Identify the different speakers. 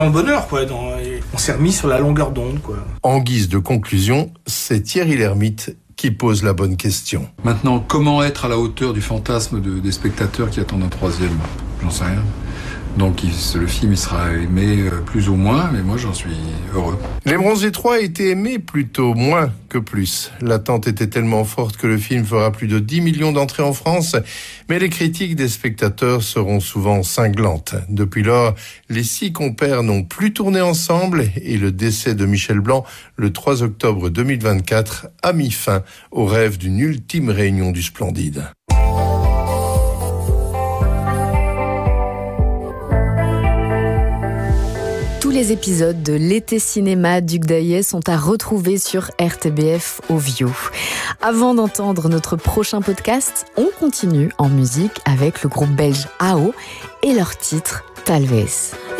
Speaker 1: Dans le bonheur, quoi. On s'est remis sur la longueur d'onde, quoi.
Speaker 2: En guise de conclusion, c'est Thierry Lhermitte qui pose la bonne question.
Speaker 3: Maintenant, comment être à la hauteur du fantasme des spectateurs qui attendent un troisième ? J'en sais rien. Donc le film il sera aimé plus ou moins, mais moi j'en suis heureux.
Speaker 2: Les Bronzés 3 a été aimé plutôt moins que plus. L'attente était tellement forte que le film fera plus de 10 millions d'entrées en France, mais les critiques des spectateurs seront souvent cinglantes. Depuis lors, les 6 compères n'ont plus tourné ensemble et le décès de Michel Blanc, le 3 octobre 2024, a mis fin au rêve d'une ultime réunion du Splendide.
Speaker 4: Tous les épisodes de l'été cinéma d'Hugues Daillet sont à retrouver sur RTBF Ovio. Avant d'entendre notre prochain podcast, on continue en musique avec le groupe belge AO et leur titre Talvez.